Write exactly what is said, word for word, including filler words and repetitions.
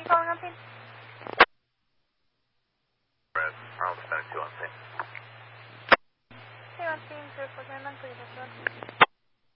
you calling on, please? Arnold Center two on scene. two on scene, zero four seven, please,